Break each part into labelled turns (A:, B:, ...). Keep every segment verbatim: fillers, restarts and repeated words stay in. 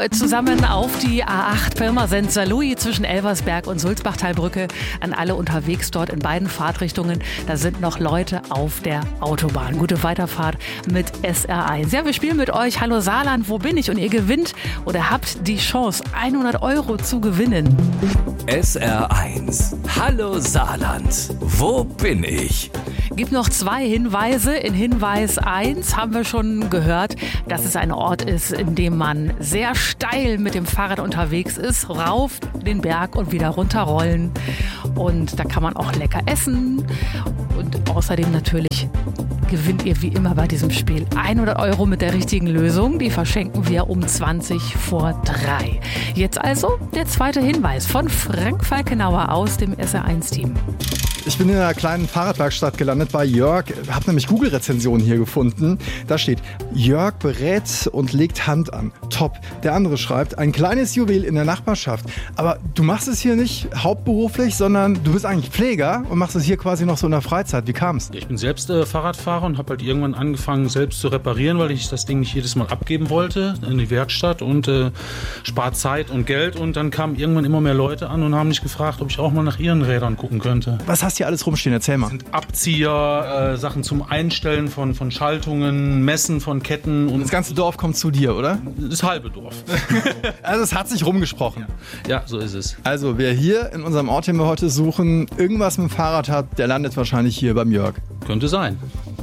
A: zusammen auf die A acht Pirmasens Saarlouis zwischen Elversberg und Sulzbachtalbrücke. An alle unterwegs dort in beiden Fahrtrichtungen. Da sind noch Leute auf der Autobahn. Gute Weiterfahrt mit S R eins. Ja, wir spielen mit euch Hallo Saarland, wo bin ich? Und ihr gewinnt oder habt die Chance, hundert Euro zu gewinnen.
B: S R eins. Hallo Saarland, wo bin ich?
A: Gibt noch zwei Hinweise. In Hinweis eins haben wir schon gehört, dass es ein Ort ist, in dem man sehr steil mit dem Fahrrad unterwegs ist, rauf den Berg und wieder runterrollen. Und da kann man auch lecker essen. Und außerdem natürlich gewinnt ihr wie immer bei diesem Spiel hundert Euro mit der richtigen Lösung. Die verschenken wir um zwanzig vor drei. Jetzt also der zweite Hinweis von Frank Falkenauer aus dem S R eins Team.
C: Ich bin in einer kleinen Fahrradwerkstatt gelandet bei Jörg, habe nämlich Google-Rezensionen hier gefunden. Da steht, Jörg berät und legt Hand an. Top. Der andere schreibt, ein kleines Juwel in der Nachbarschaft. Aber du machst es hier nicht hauptberuflich, sondern du bist eigentlich Pfleger und machst es hier quasi noch so in der Freizeit. Wie kam's?
D: Ich bin selbst äh, Fahrradfahrer und habe halt irgendwann angefangen, selbst zu reparieren, weil ich das Ding nicht jedes Mal abgeben wollte in die Werkstatt und äh, spart Zeit und Geld. Und dann kamen irgendwann immer mehr Leute an und haben mich gefragt, ob ich auch mal nach ihren Rädern gucken könnte.
C: Was hast du hier alles rumstehen? Erzähl mal.
D: Das sind Abzieher, äh, Sachen zum Einstellen von, von Schaltungen, Messen von Ketten. Und
C: das ganze Dorf kommt zu dir, oder?
D: Das halbe Dorf.
C: Also es hat sich rumgesprochen.
D: Ja. ja, so ist es.
C: Also wer hier in unserem Ort, den wir heute suchen, irgendwas mit dem Fahrrad hat, der landet wahrscheinlich hier beim Jörg.
D: Könnte sein.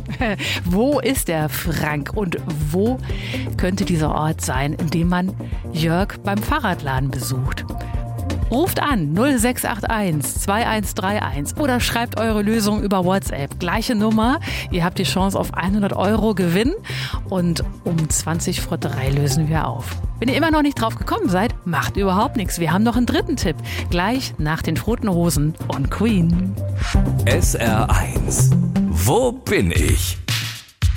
A: Wo ist der Frank und wo könnte dieser Ort sein, in dem man Jörg beim Fahrradladen besucht? Ruft an null sechs acht eins zwei eins drei eins oder schreibt eure Lösung über WhatsApp. Gleiche Nummer. Ihr habt die Chance auf hundert Euro Gewinn und um zwanzig vor drei lösen wir auf. Wenn ihr immer noch nicht drauf gekommen seid, macht überhaupt nichts. Wir haben noch einen dritten Tipp. Gleich nach den Toten Hosen und Queen.
B: S R eins. Wo bin ich?